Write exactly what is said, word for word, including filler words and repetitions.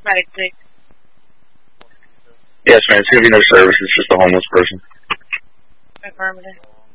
Medic six. Yes, man. It's going to be no service. It's just a homeless person. Affirmative.